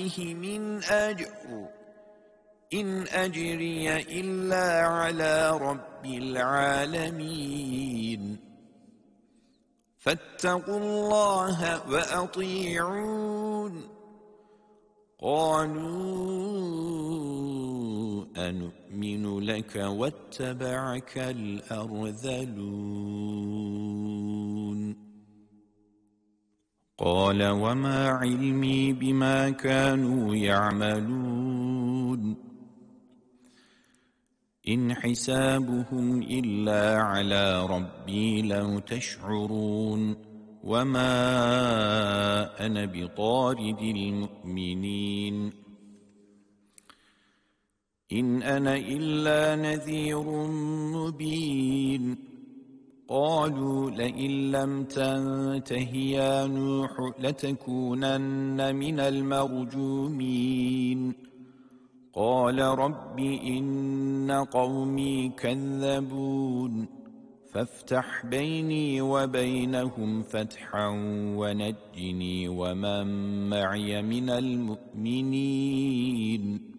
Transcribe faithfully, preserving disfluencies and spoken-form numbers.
عليه من أجر إن أجري إلا على رب العالمين فاتقوا الله وأطيعون قالوا أنؤمن لك واتبعك الأرذلون قال وما علمي بما كانوا يعملون إن حسابهم إلا على ربي لو تشعرون وما أنا بطارد المؤمنين إن أنا إلا نذير مبين قالوا لئن لم تنته يا نوح لتكونن من المرجومين قال رب إن قومي كذبون فافتح بيني وبينهم فتحا ونجني ومن معي من المؤمنين